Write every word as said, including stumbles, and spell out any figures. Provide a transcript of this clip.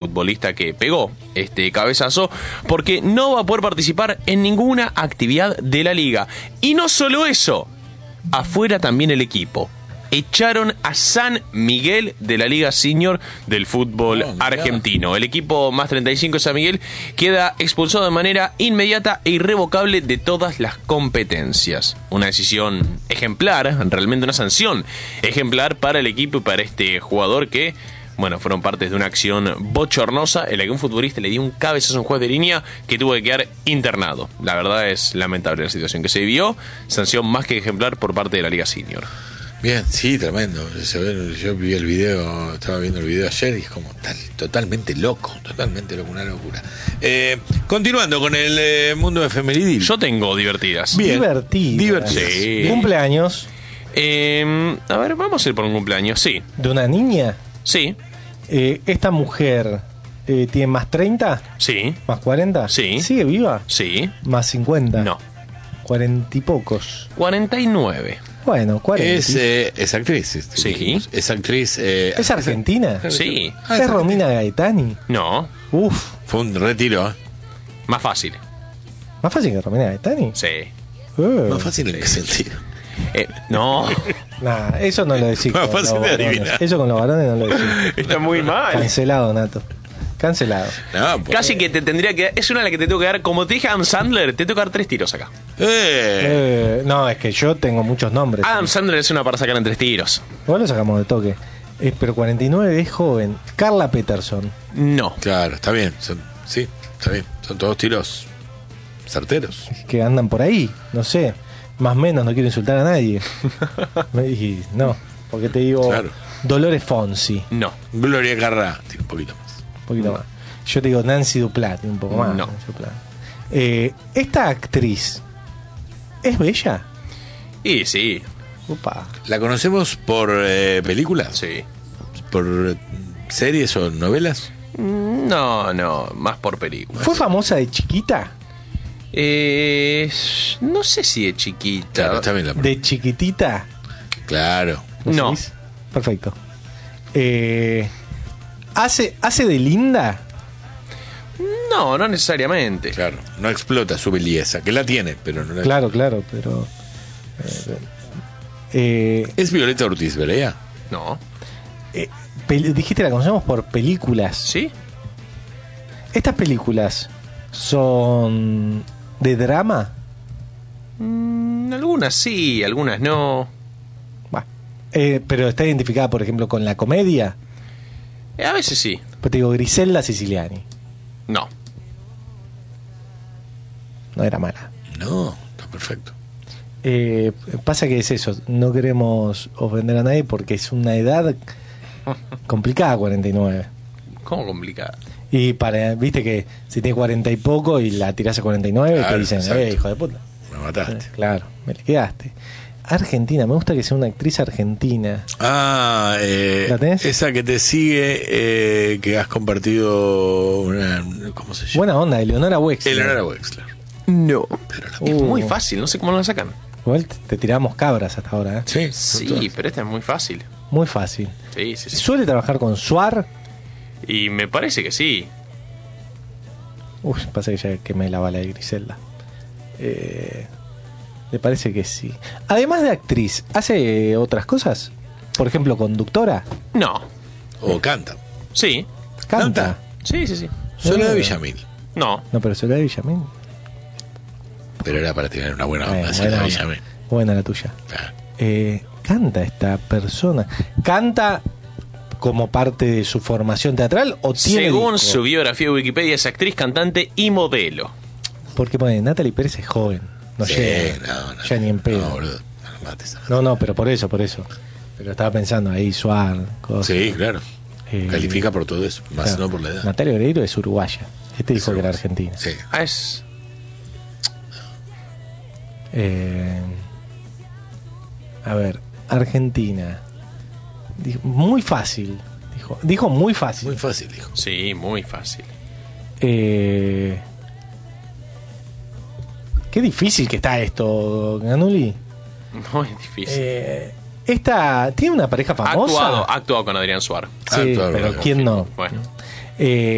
futbolista que pegó este cabezazo, porque no va a poder participar en ninguna actividad de la liga. Y no solo eso, afuera también el equipo. Echaron a San Miguel de la Liga Senior del fútbol oh, argentino. El equipo más treinta y cinco de San Miguel queda expulsado de manera inmediata e irrevocable de todas las competencias. Una decisión ejemplar, realmente una sanción ejemplar para el equipo y para este jugador que, bueno, fueron partes de una acción bochornosa en la que un futbolista le dio un cabezazo a un juez de línea que tuvo que quedar internado. La verdad es lamentable la situación que se vivió. Sanción más que ejemplar por parte de la Liga Senior. Bien, sí, tremendo. Yo vi el video, estaba viendo el video ayer y es como tal, totalmente loco, totalmente loco, una locura. Eh, continuando con el eh, mundo efemeridil. Yo tengo divertidas. Bien. Divertidas. Divertidas. Sí. Cumpleaños. Eh, a ver, vamos a ir por un cumpleaños, sí. ¿De una niña? Sí. Eh, ¿Esta mujer eh, tiene más treinta? Sí. ¿Más cuarenta? Sí. ¿Sigue viva? Sí. ¿Más cincuenta? No. cuarenta y pocos. cuarenta y nueve. Bueno, cuarenta. Es, eh, es actriz. Este, Sí. dijimos. Es actriz. Eh, ¿Es argentina? Sí. Ah, ¿Es es Romina Gaetani? No. Uf. Fue un retiro, ¿eh? Más fácil. ¿Más fácil que Romina Gaetani? Sí. Uh. Más fácil en qué sentido. Eh, no. Nah, eso no lo decís. Más con fácil los de varones. adivinar. Eso con los varones no lo decís. Está muy mal. Cancelado, Nato. Cancelado. No, pues, Casi que te tendría que dar. Es una a la que te tengo que dar. Como te dije a Adam Sandler, te tengo que dar tres tiros acá. eh, Eh, no, es que yo tengo muchos nombres. Adam Sandler es una para sacar en tres tiros. Igual lo sacamos de toque. Eh, pero cuarenta y nueve es joven. Carla Peterson. No. Claro, está bien. Son, sí, está bien. Son todos tiros certeros. Que andan por ahí. No sé. Más o menos, no quiero insultar a nadie. Y no. Porque te digo. Claro. Dolores Fonsi. No. Gloria Carrá, tiene un poquito más. Un poquito más. Yo te digo Nancy Duplat. Un poco más. No. Nancy Duplat. Eh, esta actriz. ¿Es bella? Y sí. Upa. ¿La conocemos por eh, películas? Sí. ¿Por eh, series o novelas? No, no. Más por películas. ¿Fue famosa de chiquita? Eh, no sé si de chiquita. Claro, está bien la pregunta. ¿De chiquitita? Claro. ¿Lo No. seguís? Perfecto. Eh, ¿hace, ¿Hace de linda? No, no necesariamente. Claro, no explota su belleza, que la tiene, pero no la Claro, claro, pero... eh, eh, ¿Es Violeta Ortiz Velea? No. eh, pel- dijiste la conocemos por películas. ¿Sí? ¿Estas películas son de drama? Mm, algunas sí, algunas no. Bah. Eh, pero está identificada, por ejemplo, con la comedia. Eh, a veces sí. Pues te digo, Griselda Siciliani. No. No era mala. No, está perfecto. Eh, pasa que es eso, no queremos ofender a nadie porque es una edad complicada, cuarenta y nueve. ¿Cómo complicada? Y para, viste que si tienes cuarenta y poco y la tirás a cuarenta y nueve, Claro, te dicen, exacto. eh, hijo de puta. Me mataste. Eh, Claro, me le quedaste. Argentina, me gusta que sea una actriz argentina. Ah, eh, ¿La tenés? esa que te sigue, eh, que has compartido una, ¿cómo se llama? Buena onda, Eleonora Wexler. Eleonora Wexler. No. Pero la- Es Uh. muy fácil, no sé cómo la sacan. Igual te, te tiramos cabras hasta ahora, ¿eh? Sí, Sí, pero esta es muy fácil. Muy fácil. Sí, sí, sí. Suele trabajar con Suar. Y me parece que sí. Uy, pasa que ya quemé la bala de Griselda. Eh, me parece que sí. Además de actriz, ¿hace otras cosas? Por ejemplo, conductora. No. O canta. Sí. Canta. Canta. Sí, sí, sí. Soledad Eh. Villamil. No. No, pero Soledad Villamil. Pero era para tener una buena Eh, onda, Soledad buena, Villamil. buena la tuya. Claro. Eh, canta esta persona. ¿Canta como parte de su formación teatral o tiene Según disco? su biografía de Wikipedia, es actriz, cantante y modelo. Porque pone, Natalie Pérez es joven. No Sí, llega. no, no, ya ni en pedo. No, boludo. No lo mates. No, no, pero por eso, por eso. Pero estaba pensando ahí, Suar, cosas. Sí, claro. Eh, Califica por todo eso, más claro. no por la edad. Natalia Oreiro es uruguaya. Este dijo Es que era uruguaya. argentina. Sí. Ah, es. Eh, a ver, Argentina. Dijo, muy fácil. Dijo, dijo muy fácil. Muy fácil, hijo. Sí, muy fácil. Eh, qué difícil que está esto, Ganuli. Muy difícil. Eh, esta tiene una pareja ha famosa. actuado, ha actuado con Adrián Suárez. Sí, Ah, claro, pero claro. quién no. Bueno. Eh,